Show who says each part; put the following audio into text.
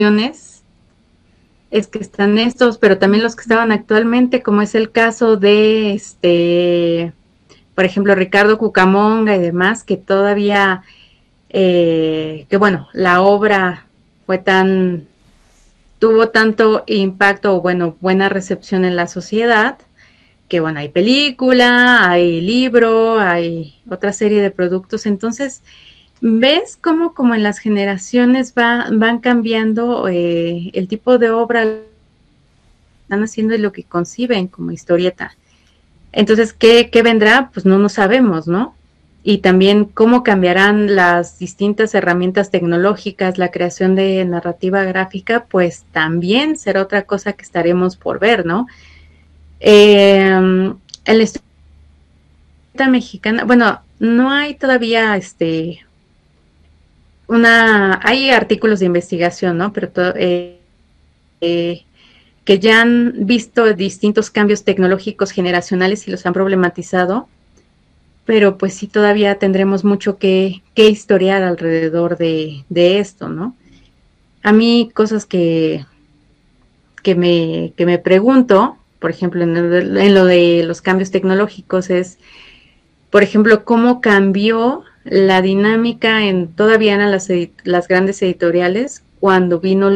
Speaker 1: es que están estos, pero también los que estaban actualmente, como es el caso de por ejemplo, Ricardo Cucamonga y demás, que todavía, que bueno, la obra fue tuvo tanto impacto o bueno, buena recepción en la sociedad, que bueno, hay película, hay libro, hay otra serie de productos, entonces ves cómo como en las generaciones van cambiando el tipo de obra están haciendo y lo que conciben como historieta. Entonces, ¿qué vendrá? Pues no sabemos, ¿no? Y también cómo cambiarán las distintas herramientas tecnológicas, la creación de narrativa gráfica, pues también será otra cosa que estaremos por ver, ¿no? El historieta mexicana, bueno, no hay todavía hay artículos de investigación, ¿no? Pero eh, que ya han visto distintos cambios tecnológicos generacionales y los han problematizado, pero pues sí todavía tendremos mucho que historiar alrededor de esto, ¿no? A mí cosas que me pregunto, por ejemplo, en lo de los cambios tecnológicos es, por ejemplo, cómo cambió la dinámica todavía en las grandes editoriales cuando vino